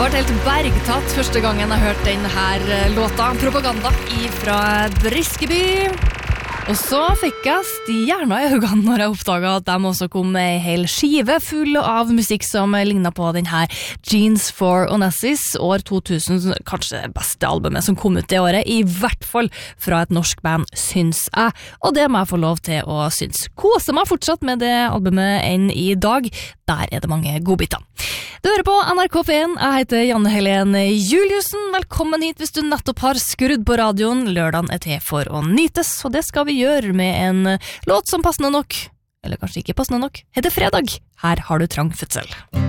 ble helt bergtatt første gangen jeg hørte denne låta, Propaganda fra Briskeby. Og så fikk jeg stjerner i øynene når jeg oppdaget at de også kom med en hel skive full av musikk som lignet på denne Jeans for Onassis, år 2000, kanskje det beste albumet som kom ut det året, i hvert fall fra et norsk band, syns jeg. Og det må jeg få lov til å synes. Koser meg fortsatt med det albumet enn i dag. Der det mange godbiter. Du hører på NRK P1, jeg heter Janne Helene Juliussen. Velkommen hit hvis du nettopp har skrudd på radioen. Lørdagen til for å nytes, og det skal vi gjøre med en låt som passende nok, eller kanskje ikke passende nok, heter Fredag. Her har du Trang fødsel.